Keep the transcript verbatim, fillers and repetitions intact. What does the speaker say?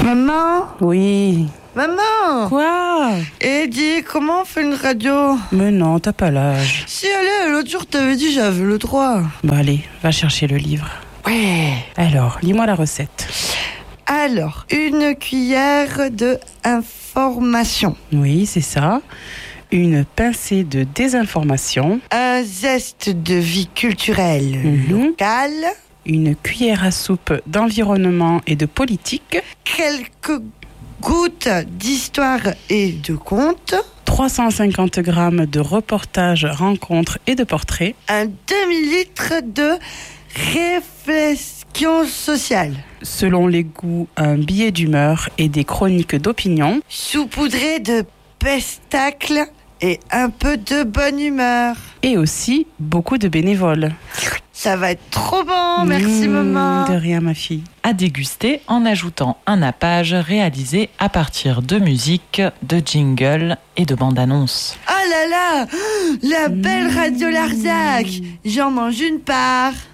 Maman? Oui. Maman? Quoi? Et dis, comment on fait une radio? Mais non, t'as pas l'âge. Si, allez, l'autre jour t'avais dit j'avais le droit. Bon allez, va chercher le livre. Ouais. Alors, lis-moi la recette. Alors, une cuillère de information. Oui, c'est ça. Une pincée de désinformation. Un zeste de vie culturelle Mhm. locale. Une cuillère à soupe d'environnement et de politique. Quelques gouttes d'histoire et de contes. trois cent cinquante grammes de reportages, rencontres et de portraits. Un demi-litre de réflexion sociale. Selon les goûts, un billet d'humeur et des chroniques d'opinion. Saupoudré de pestacles et un peu de bonne humeur. Et aussi beaucoup de bénévoles. Ça va être trop bon, merci Mmh, maman. De rien ma fille. À déguster en ajoutant un nappage réalisé à partir de musique, de jingles et de bandes-annonces. Oh là là, la belle radio Larzac. J'en mange une part.